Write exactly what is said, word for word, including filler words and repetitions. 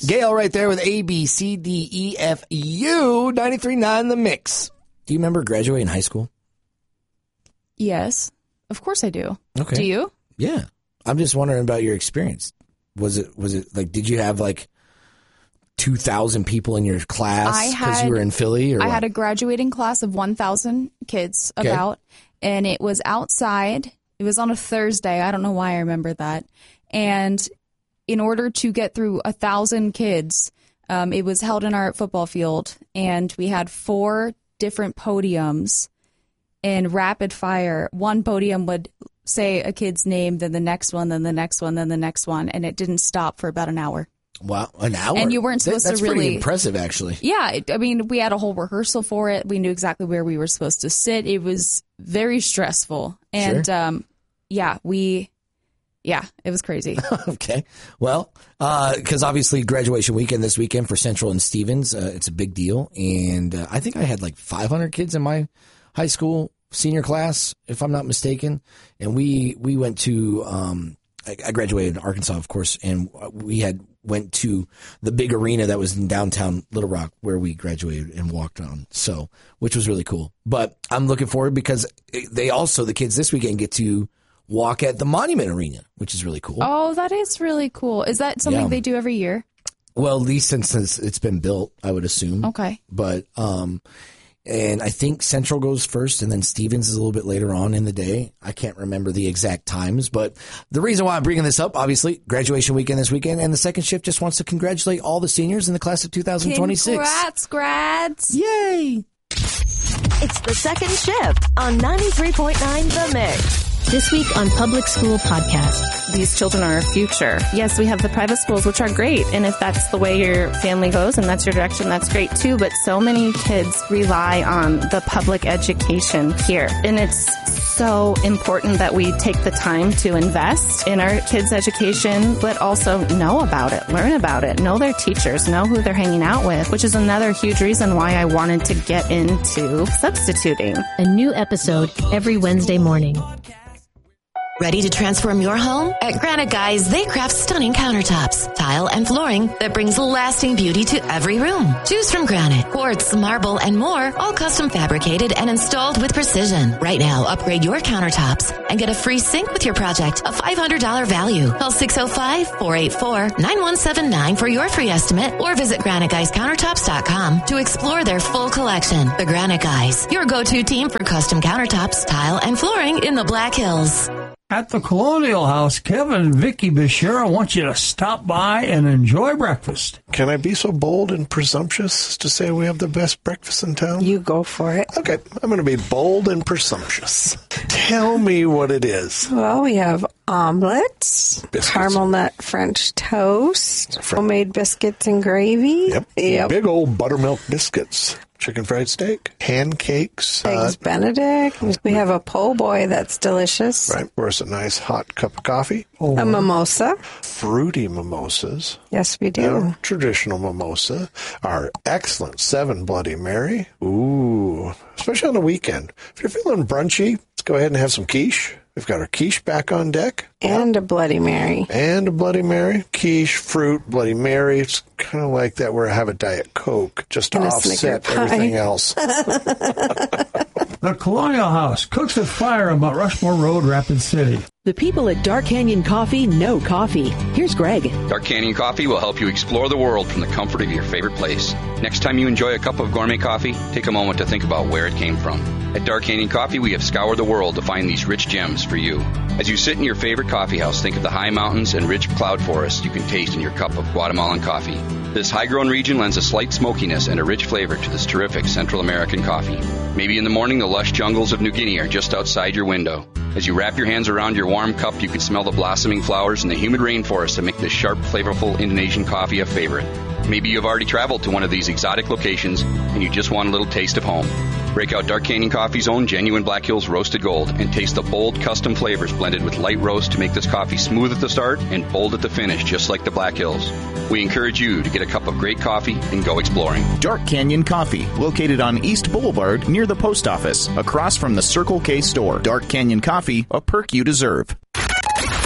Gail right there with A, B, C, D, E, F, U, ninety-three point nine The Mix. Do you remember graduating high school? Yes, of course I do. Okay. Do you? Yeah. I'm just wondering about your experience. Was it, was it like, did you have like two thousand people in your class because you were in Philly? Or I what? had a graduating class of one thousand kids Okay. about, and it was outside. It was on a Thursday. I don't know why I remember that. And in order to get through a thousand kids, um, it was held in our football field, and we had four different podiums in rapid fire. One podium would say a kid's name, then the next one, then the next one, then the next one, and it didn't stop for about an hour. Wow, an hour? And you weren't supposed that, that's to really... That's pretty impressive, actually. Yeah, it, I mean, we had a whole rehearsal for it. We knew exactly where we were supposed to sit. It was very stressful. And, Sure. um, yeah, we... Yeah, it was crazy. Okay. Well, because uh, obviously graduation weekend this weekend for Central and Stevens, uh, it's a big deal. And uh, I think I had like five hundred kids in my high school senior class, if I'm not mistaken. And we, we went to, um, I, I graduated in Arkansas, of course, and we had went to the big arena that was in downtown Little Rock where we graduated and walked on. So, which was really cool. But I'm looking forward because they also, the kids this weekend get to walk at the Monument Arena, which is really cool. Oh, that is really cool. Is that something Yeah. they do every year? Well, at least since it's, it's been built, I would assume. Okay. But, um, and I think Central goes first and then Stevens is a little bit later on in the day. I can't remember the exact times, but the reason why I'm bringing this up, obviously, graduation weekend this weekend, and the second shift just wants to congratulate all the seniors in the class of two thousand twenty-six. Congrats, grads. Yay! It's the second shift on ninety-three point nine The Mix. This week on Public School Podcast. These children are our future. Yes, we have the private schools, which are great. And if that's the way your family goes and that's your direction, that's great too. But so many kids rely on the public education here. And it's so important that we take the time to invest in our kids' education, but also know about it, learn about it, know their teachers, know who they're hanging out with, which is another huge reason why I wanted to get into substituting. A new episode every Wednesday morning. Ready to transform your home? At Granite Guys, they craft stunning countertops, tile, and flooring that brings lasting beauty to every room. Choose from granite, quartz, marble, and more, all custom fabricated and installed with precision. Right now, upgrade your countertops and get a free sink with your project, a five hundred dollars value. Call six oh five, four eight four, nine one seven nine for your free estimate or visit granite guys countertops dot com to explore their full collection. The Granite Guys, your go-to team for custom countertops, tile, and flooring in the Black Hills. At the Colonial House, Kevin and Vicky Bashira want you to stop by and enjoy breakfast. Can I be so bold and presumptuous as to say we have the best breakfast in town? You go for it. Okay, I'm going to be bold and presumptuous. Tell me what it is. Well, we have omelets, Biscuits. caramel nut French toast, Fr- homemade biscuits and gravy. Yep. Yep. Big old buttermilk biscuits. Chicken fried steak, pancakes. Eggs uh, Benedict. We have a po' boy that's delicious. Right, of course, a nice hot cup of coffee. Oh, A mimosa. Fruity mimosas. Yes, we do. Our traditional mimosa. Our excellent Seven Bloody Mary. Ooh, especially on the weekend. If you're feeling brunchy, let's go ahead and have some quiche. We've got our quiche back on deck. And a Bloody Mary. And a Bloody Mary. Quiche, fruit, Bloody Mary. It's kind of like that where I have a Diet Coke just to And a offset Snicker pie. everything else. The Colonial House cooks with fire on Mount Rushmore Road, Rapid City. The people at Dark Canyon Coffee know coffee. Here's Greg. Dark Canyon Coffee will help you explore the world from the comfort of your favorite place. Next time you enjoy a cup of gourmet coffee, take a moment to think about where it came from. At Dark Canyon Coffee, we have scoured the world to find these rich gems for you. As you sit in your favorite coffee house, think of the high mountains and rich cloud forests you can taste in your cup of Guatemalan coffee. This high-grown region lends a slight smokiness and a rich flavor to this terrific Central American coffee. Maybe in the morning, the lush jungles of New Guinea are just outside your window. As you wrap your hands around your warm cup, you can smell the blossoming flowers and the humid rainforest that make this sharp, flavorful Indonesian coffee a favorite. Maybe you've already traveled to one of these exotic locations and you just want a little taste of home. Break out Dark Canyon Coffee's own genuine Black Hills Roasted Gold and taste the bold custom flavors blended with light roast to make this coffee smooth at the start and bold at the finish, just like the Black Hills. We encourage you to get a cup of great coffee and go exploring. Dark Canyon Coffee, located on East Boulevard near the post office, across from the Circle K store. Dark Canyon Coffee, a perk you deserve.